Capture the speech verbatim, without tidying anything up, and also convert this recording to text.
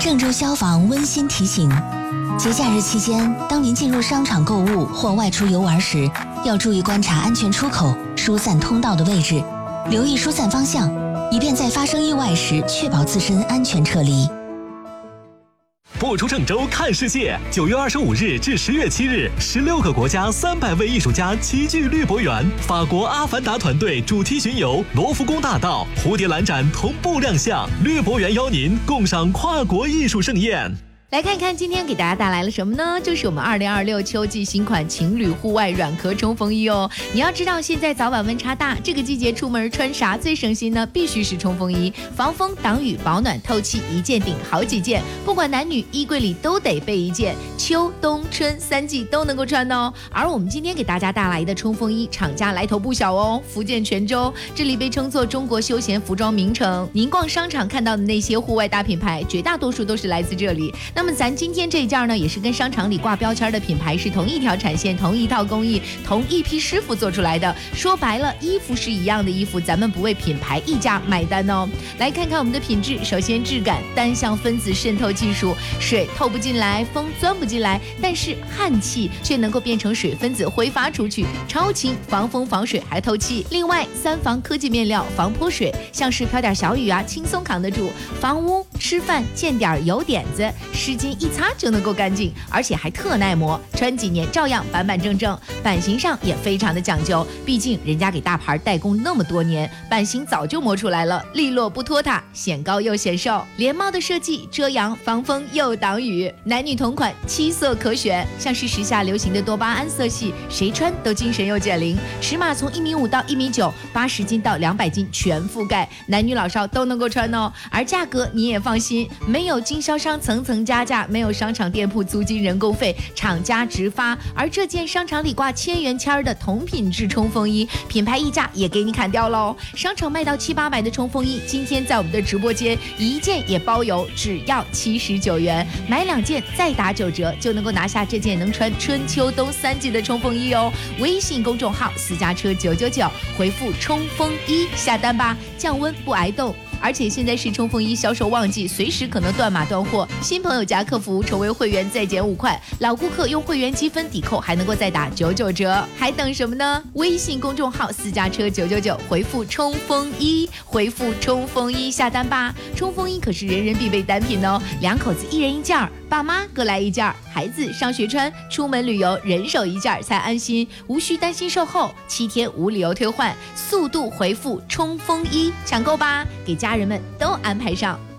郑州消防温馨提醒：节假日期间，当您进入商场购物或外出游玩时，要注意观察安全出口、疏散通道的位置，留意疏散方向，以便在发生意外时确保自身安全撤离。 不出郑州看世界，九月二十五日至十月七日，十六个国家三百位艺术家齐聚绿博园。法国阿凡达团队主题巡游，罗浮宫大道、蝴蝶兰展同步亮相。绿博园邀您共赏跨国艺术盛宴。 来看看今天给大家带来了什么呢？就是我们二零二六秋季新款情侣户外软壳冲锋衣哦。你要知道，现在早晚温差大，这个季节出门穿啥最省心呢？必须是冲锋衣，防风挡雨保暖透气，一件顶好几件，不管男女，衣柜里都得备一件，秋冬春三季都能够穿哦。而我们今天给大家带来的冲锋衣，厂家来头不小哦，福建泉州，这里被称作中国休闲服装名城。您逛商场看到的那些户外大品牌，绝大多数都是来自这里。那么咱今天这一件呢，也是跟商场里挂标签的品牌是同一条产线、同一套工艺、同一批师傅做出来的。说白了，衣服是一样的衣服，咱们不为品牌溢价买单哦。来看看我们的品质，首先质感，单向分子渗透技术，水透不进来，风钻不进来，但是汗气却能够变成水分子挥发出去，超轻，防风防水还透气。另外，三防科技面料，防泼水，像是飘点小雨啊，轻松扛得住。防污，吃饭见点油点子，湿巾一擦就能够干净，而且还特耐磨，穿几年照样板板正正。版型上也非常的讲究，毕竟人家给大牌代工那么多年，版型早就磨出来了，利落不拖沓，显高又显瘦。连帽的设计，遮阳防风又挡雨，男女同款，七色可选，像是时下流行的多巴胺色系，谁穿都精神又减龄。尺码从一米五到一米九，八十斤到两百斤全覆盖，男女老少都能够穿哦。而价格你也放心，没有经销商层层加价，没有商场店铺租金人工费，厂家直发。而这件商场里挂千元签的同品质冲锋衣，品牌溢价也给你砍掉喽。商场卖到七八百的冲锋衣，今天在我们的直播间一件也包邮，只要七十九元，买两件再打九折，就能够拿下这件能穿春秋冬三季的冲锋衣哦。微信公众号私家车九九九，回复冲锋衣下单吧，降温不挨冻。而且现在是冲锋衣销售旺季，随时可能断码断货。新朋友加客服成为会员再减五块，老顾客用会员积分抵扣还能够再打九九折，还等什么呢？微信公众号私家车九九九，回复冲锋衣，回复冲锋衣下单吧。冲锋衣可是人人必备单品哦，两口子一人一件，爸妈各来一件，孩子上学穿，出门旅游人手一件才安心，无需担心售后，七天无理由退换，速度回复冲锋衣抢购吧，给家人们都安排上。